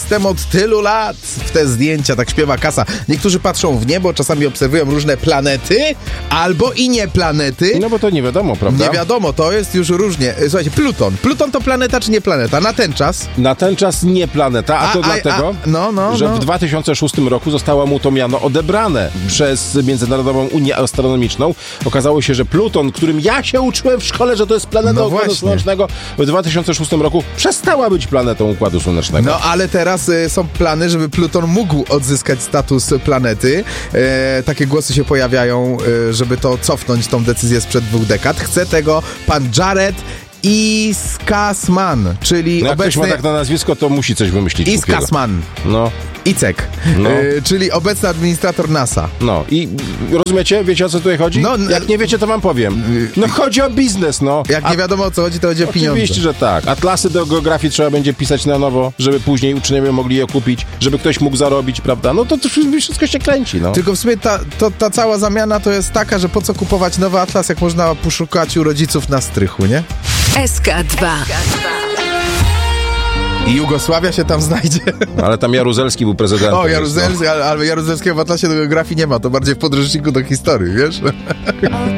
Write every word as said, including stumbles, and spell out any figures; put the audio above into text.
jestem od tylu lat w te zdjęcia, tak śpiewa Kasa. Niektórzy patrzą w niebo, czasami obserwują różne planety, albo i nie planety. No bo to nie wiadomo, prawda? Nie wiadomo, to jest już różnie. Słuchajcie, Pluton. Pluton to planeta czy nie planeta? Na ten czas? Na ten czas nie planeta, a, a to a, dlatego, a, no, no, że no. w dwa tysiące szóstym roku zostało mu to miano odebrane przez Międzynarodową Unię Astronomiczną. Okazało się, że Pluton, którym ja się uczyłem w szkole, że to jest planeta No Układu właśnie. Słonecznego, w dwa tysiące szóstym roku przestała być planetą Układu Słonecznego. No ale teraz y, są plany, żeby Pluton mógł odzyskać status planety. E, takie głosy się pojawiają, y, żeby to cofnąć, tą decyzję sprzed dwóch dekad. Chce tego pan Jared Iskasman, czyli No jak obecny... ktoś ma tak na nazwisko, to musi coś wymyślić. Iskasman. No. Icek, No. y, czyli obecny administrator NASA. No i rozumiecie? Wiecie, o co tutaj chodzi? No, Jak nie wiecie, to wam powiem. No chodzi o biznes, no. Jak A nie wiadomo o co chodzi, to chodzi o pieniądze. oczywiście, że tak. Atlasy do geografii trzeba będzie pisać na nowo, żeby później uczniowie mogli je kupić, żeby ktoś mógł zarobić, prawda? No to, to wszystko się kręci, no. Tylko w sumie ta, to, ta cała zamiana to jest taka, że po co kupować nowy atlas, jak można poszukać u rodziców na strychu, nie? S K dwa. I Jugosławia się tam znajdzie. Ale tam Jaruzelski był prezydentem. O, więc, Jaruzelski, ale, ale Jaruzelskiego w atlasie do geografii nie ma, to bardziej w podręczniku do historii, wiesz?